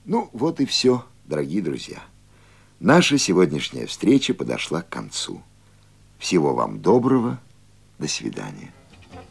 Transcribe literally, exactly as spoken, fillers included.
Ну, вот и все, дорогие друзья. Наша сегодняшняя встреча подошла к концу. Всего вам доброго. До свидания.